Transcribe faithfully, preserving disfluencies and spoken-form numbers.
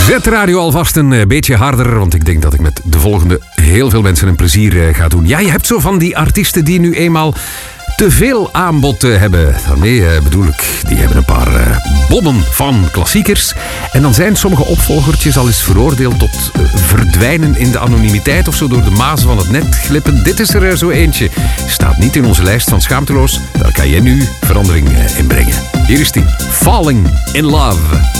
Zet de radio alvast een beetje harder, want ik denk dat ik met de volgende heel veel mensen een plezier ga doen. Ja, je hebt zo van die artiesten die nu eenmaal te veel aanbod hebben. Daarmee bedoel ik, die hebben een paar bommen van klassiekers. En dan zijn sommige opvolgertjes al eens veroordeeld tot verdwijnen in de anonimiteit of zo door de mazen van het net glippen. Dit is er zo eentje. Staat niet in onze lijst van schaamteloos. Daar kan jij nu verandering in brengen. Hier is die. Falling in Love.